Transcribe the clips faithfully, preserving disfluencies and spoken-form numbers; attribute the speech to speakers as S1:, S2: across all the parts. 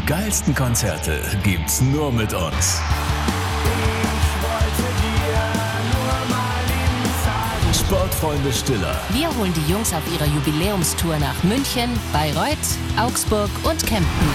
S1: Die geilsten Konzerte gibt's nur mit uns. Sportfreunde Stiller.
S2: Wir holen die Jungs auf ihrer Jubiläumstour nach München, Bayreuth, Augsburg und Kempten.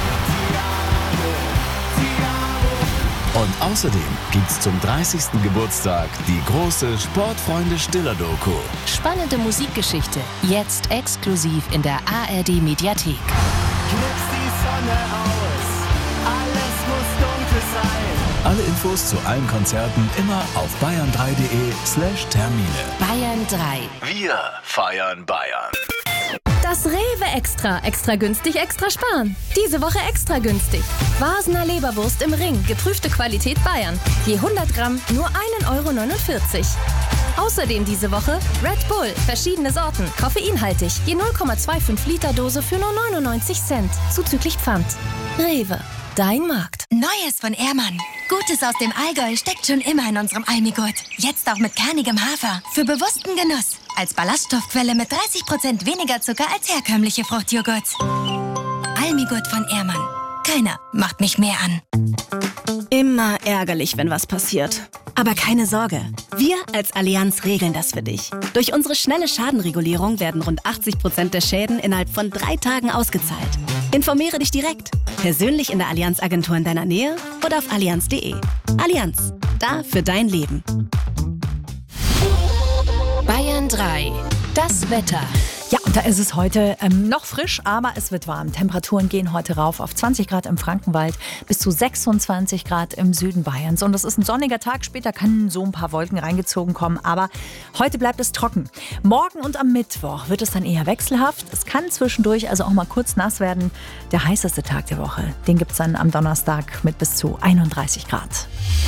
S1: Und außerdem gibt's zum dreißigsten Geburtstag die große Sportfreunde Stiller-Doku.
S2: Spannende Musikgeschichte, jetzt exklusiv in der A R D-Mediathek.
S3: Knipst die Sonne aus, alles muss dunkel sein.
S1: Alle Infos zu allen Konzerten immer auf bayern drei punkt de slash Termine.
S2: Bayern drei.
S1: Wir feiern Bayern.
S4: Das Rewe Extra. Extra günstig, extra sparen. Diese Woche extra günstig. Vasener Leberwurst im Ring. Geprüfte Qualität Bayern. Je hundert Gramm nur ein Euro neunundvierzig. Außerdem diese Woche Red Bull. Verschiedene Sorten. Koffeinhaltig. Je null Komma fünfundzwanzig Liter Dose für nur neunundneunzig Cent. Zuzüglich Pfand. Rewe. Dein Markt.
S5: Neues von Ehrmann. Gutes aus dem Allgäu steckt schon immer in unserem Almigurt. Jetzt auch mit kernigem Hafer. Für bewussten Genuss. Als Ballaststoffquelle mit dreißig Prozent weniger Zucker als herkömmliche Fruchtjoghurts. Almigurt von Ehrmann. Keiner macht mich mehr an.
S6: Immer ärgerlich, wenn was passiert. Aber keine Sorge, wir als Allianz regeln das für dich. Durch unsere schnelle Schadenregulierung werden rund achtzig Prozent der Schäden innerhalb von drei Tagen ausgezahlt. Informiere dich direkt, persönlich in der Allianz-Agentur in deiner Nähe oder auf allianz punkt de. Allianz, da für dein Leben.
S2: Bayern drei. Das Wetter.
S7: Ja, und da ist es heute ähm, noch frisch, aber es wird warm. Temperaturen gehen heute rauf auf zwanzig Grad im Frankenwald, bis zu sechsundzwanzig Grad im Süden Bayerns. Und es ist ein sonniger Tag, später können so ein paar Wolken reingezogen kommen, aber heute bleibt es trocken. Morgen und am Mittwoch wird es dann eher wechselhaft. Es kann zwischendurch also auch mal kurz nass werden. Der heißeste Tag der Woche, den gibt es dann am Donnerstag mit bis zu einunddreißig Grad.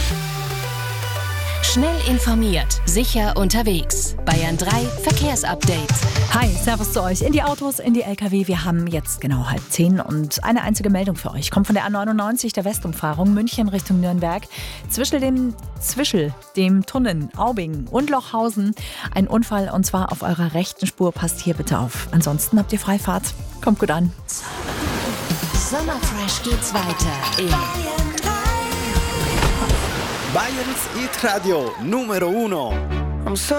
S2: Schnell informiert, sicher unterwegs. Bayern drei Verkehrsupdate.
S7: Hi, servus zu euch in die Autos, in die L K W. Wir haben jetzt genau halb zehn und eine einzige Meldung für euch. Kommt von der A neunundneunzig, der Westumfahrung, München Richtung Nürnberg. Zwischen dem, zwischen dem Tunnel Aubing und Lochhausen ein Unfall und zwar auf eurer rechten Spur. Passt hier bitte auf. Ansonsten habt ihr Freifahrt. Kommt gut an.
S2: Sommerfresh geht's weiter in
S3: Bayerns Hit Radio Numero Uno.